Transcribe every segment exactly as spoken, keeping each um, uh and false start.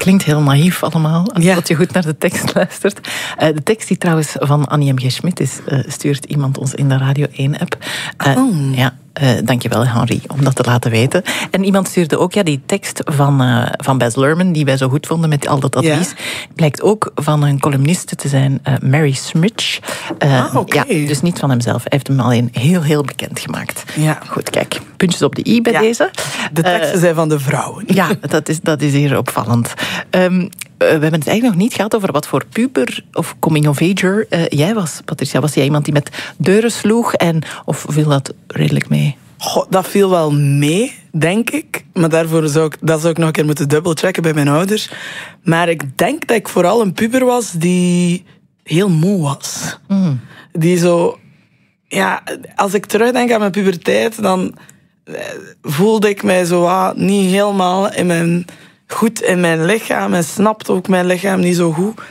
klinkt heel naïef allemaal, als Ja. je goed naar de tekst luistert. Uh, de tekst die trouwens van Annie M G. Schmidt is, uh, stuurt iemand ons in de Radio één-app. Uh, Oh. Ja. Uh, dankjewel, Henri, om dat te laten weten. En iemand stuurde ook ja, die tekst van, uh, van Baz Luhrmann, die wij zo goed vonden met al dat advies. Ja. Blijkt ook van een columniste te zijn, uh, Mary Smith. Uh, Ah, oké. Ja, dus niet van hemzelf. Hij heeft hem alleen heel, heel bekend gemaakt. Ja. Goed, kijk. Puntjes op de i bij Ja. deze. De teksten Uh, zijn van de vrouwen. Ja, dat is, dat is hier opvallend. Um, we hebben het eigenlijk nog niet gehad over wat voor puber of coming-of-ager uh, jij was, Patricia. Was jij iemand die met deuren sloeg? En, of viel dat redelijk mee? Goh, dat viel wel mee, denk ik. Maar daarvoor zou ik, dat zou ik nog een keer moeten dubbelchecken bij mijn ouders. Maar ik denk dat ik vooral een puber was die heel moe was. Mm. Die zo... Ja, als ik terugdenk aan mijn puberteit, dan eh, voelde ik mij zo ah, niet helemaal in mijn, goed in mijn lichaam. En snapte ook mijn lichaam niet zo goed.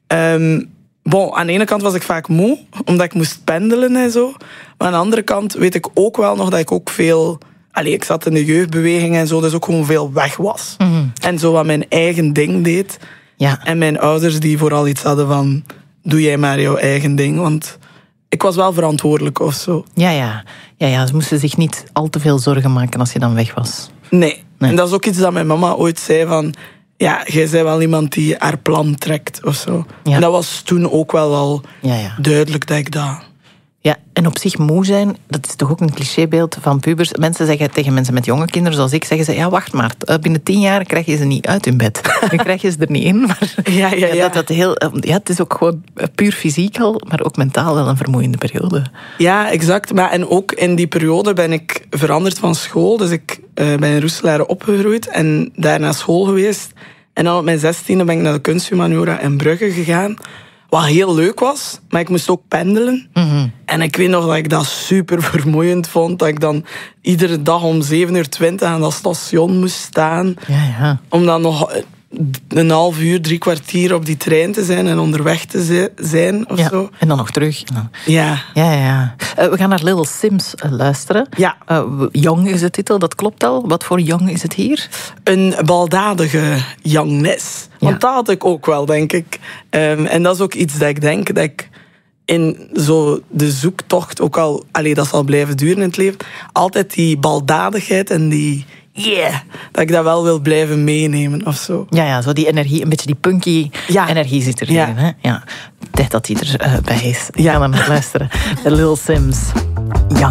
Um, bon, aan de ene kant was ik vaak moe, omdat ik moest pendelen en zo. Maar aan de andere kant weet ik ook wel nog dat ik ook veel... Allee, ik zat in de jeugdbeweging en zo, dus ook gewoon veel weg was. Mm. En zo wat mijn eigen ding deed. Ja. En mijn ouders die vooral iets hadden van... Doe jij maar jouw eigen ding, want... Ik was wel verantwoordelijk of zo. Ja, ja. ja, ja. Ze moesten zich niet al te veel zorgen maken als je dan weg was. Nee. Nee. En dat is ook iets dat mijn mama ooit zei van... Ja, jij bent wel iemand die haar plan trekt of zo. Ja. En dat was toen ook wel al Ja, ja. duidelijk dat ik dat... Ja, en op zich moe zijn, dat is toch ook een clichébeeld van pubers. Mensen zeggen tegen mensen met jonge kinderen zoals ik, zeggen ze, ja, wacht maar, binnen tien jaar krijg je ze niet uit hun bed. Dan krijg je ze er niet in. Maar Ja, ja, ja. Dat, dat heel, ja, het is ook gewoon puur fysiek al, maar ook mentaal wel een vermoeiende periode. Ja, exact. Maar en ook in die periode ben ik veranderd van school. Dus ik uh, ben in Roeselare opgegroeid en daar naar school geweest. En dan op mijn zestiende ben ik naar de kunsthumaniora in Brugge gegaan. Wat heel leuk was, maar ik moest ook pendelen. Mm-hmm. En ik weet nog dat ik dat super vermoeiend vond. Dat ik dan iedere dag om zeven uur twintig aan dat station moest staan. Ja, ja. Om dan nog een half uur, drie kwartier op die trein te zijn en onderweg te zijn of ja. zo. En dan nog terug. En dan... Ja. Ja, ja. Uh, we gaan naar Little Sims uh, luisteren. Ja. Uh, Young is de titel, dat klopt al. Wat voor Young is het hier? Een baldadige youngness. Want Ja. dat had ik ook wel, denk ik. Um, en dat is ook iets dat ik denk dat ik in zo de zoektocht ook al... Allee, dat zal blijven duren in het leven. Altijd die baldadigheid en die... Yeah, dat ik dat wel wil blijven meenemen of zo. Ja, ja, zo die energie, een beetje die punky Ja. energie zit erin. Ja. Hè? Ja. Tijd dat hij erbij uh, is. Ja. Gaan we naar luisteren. De Little Sims.